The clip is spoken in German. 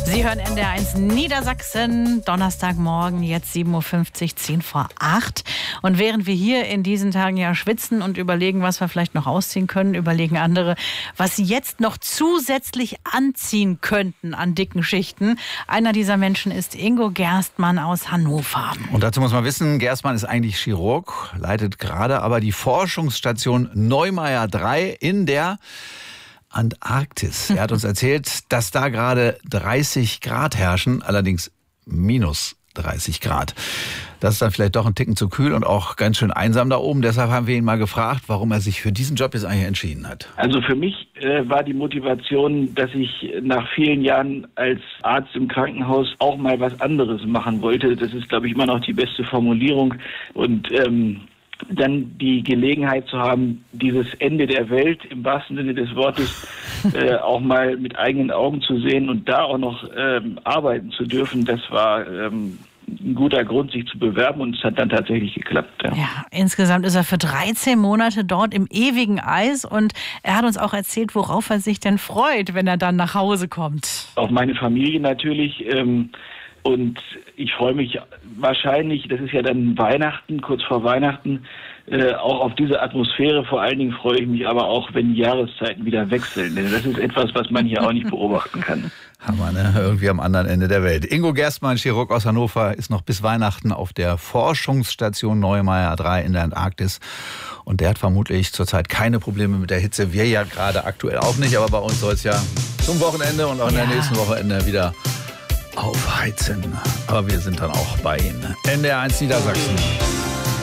Sie hören NDR1 Niedersachsen, Donnerstagmorgen, jetzt 7.50 Uhr, 10 vor 8. Und während wir hier in diesen Tagen ja schwitzen und überlegen, was wir vielleicht noch ausziehen können, überlegen andere, was sie jetzt noch zusätzlich anziehen könnten an dicken Schichten. Einer dieser Menschen ist Ingo Gerstmann aus Hannover. Und dazu muss man wissen, Gerstmann ist eigentlich Chirurg, leitet gerade aber die Forschungsstation Neumayer 3 in der Antarktis. Er hat uns erzählt, dass da gerade 30 Grad herrschen, allerdings minus 30 Grad. Das ist dann vielleicht doch ein Ticken zu kühl und auch ganz schön einsam da oben. Deshalb haben wir ihn mal gefragt, warum er sich für diesen Job jetzt eigentlich entschieden hat. Also für mich war die Motivation, dass ich nach vielen Jahren als Arzt im Krankenhaus auch mal was anderes machen wollte. Das ist, glaube ich, immer noch die beste Formulierung. Und dann die Gelegenheit zu haben, dieses Ende der Welt im wahrsten Sinne des Wortes auch mal mit eigenen Augen zu sehen und da auch noch arbeiten zu dürfen, das war ein guter Grund, sich zu bewerben, und es hat dann tatsächlich geklappt. Ja, insgesamt ist er für 13 Monate dort im ewigen Eis, und er hat uns auch erzählt, worauf er sich denn freut, wenn er dann nach Hause kommt. Auf meine Familie natürlich. Und ich freue mich wahrscheinlich, das ist ja dann Weihnachten, kurz vor Weihnachten, auch auf diese Atmosphäre. Vor allen Dingen freue ich mich aber auch, wenn die Jahreszeiten wieder wechseln. Denn das ist etwas, was man hier auch nicht beobachten kann. Hammer, ne? Irgendwie am anderen Ende der Welt. Ingo Gerstmann, Chirurg aus Hannover, ist noch bis Weihnachten auf der Forschungsstation Neumayer 3 in der Antarktis. Und der hat vermutlich zurzeit keine Probleme mit der Hitze. Wir ja gerade aktuell auch nicht, aber bei uns soll es ja zum Wochenende und auch in der nächsten Wochenende wieder aufheizen. Aber wir sind dann auch bei Ihnen. NDR1 Niedersachsen.